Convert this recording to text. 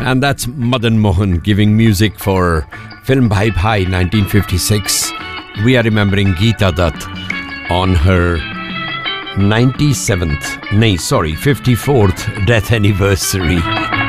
And that's Madan Mohan giving music for film Bhai Bhai 1956. We are remembering Geeta Dutt on her 54th death anniversary.